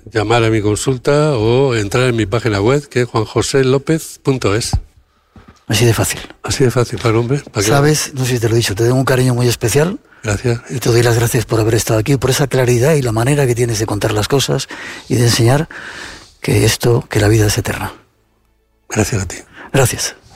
llamar a mi consulta o entrar en mi página web, que es juanjoselopez.es. Así de fácil. Así de fácil, para hombre. Sabes, no sé si te lo he dicho, te tengo un cariño muy especial. Gracias. Y te doy las gracias por haber estado aquí, por esa claridad y la manera que tienes de contar las cosas y de enseñar que la vida es eterna. Gracias a ti. Gracias.